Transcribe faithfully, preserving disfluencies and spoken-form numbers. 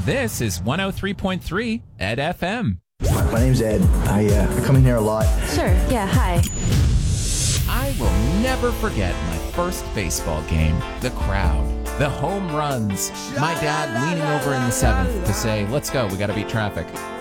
This is one oh three point three Ed F M. My name's Ed. I, uh, I come in here a lot. Sure, yeah, hi. I will never forget my first baseball game. The crowd, the home runs, my dad leaning over in the seventh to say, let's go, we got to beat traffic.